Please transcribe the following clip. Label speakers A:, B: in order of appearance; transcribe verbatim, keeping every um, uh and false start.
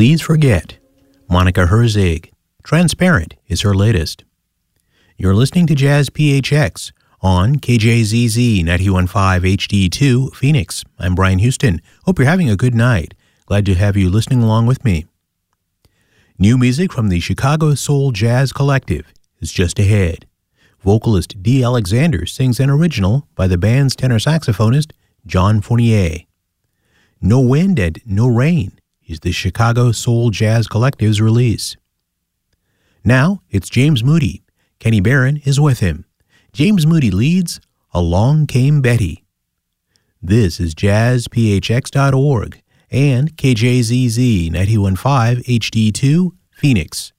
A: Please Forget, Monica Herzig. Transparent is her latest. You're listening to Jazz P H X on K J Z Z ninety-one point five H D two, Phoenix. I'm Brian Houston. Hope you're having a good night. Glad to have you listening along with me. New music from the Chicago Soul Jazz Collective is just ahead. Vocalist Dee Alexander sings an original by the band's tenor saxophonist John Fournier. No Wind and No Rain is the Chicago Soul Jazz Collective's release. Now it's James Moody. Kenny Barron is with him. James Moody leads Along Came Betty. This is jazz p h x dot org and K J Z Z ninety-one point five H D two, Phoenix.